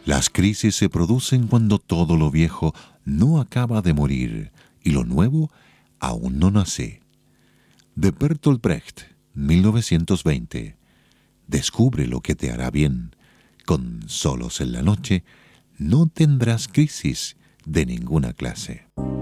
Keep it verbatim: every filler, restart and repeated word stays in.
Las crisis se producen cuando todo lo viejo no acaba de morir y lo nuevo aún no nace. De Bertolt Brecht, mil novecientos veinte. Descubre lo que te hará bien. Con Solos en la Noche no tendrás crisis de ninguna clase.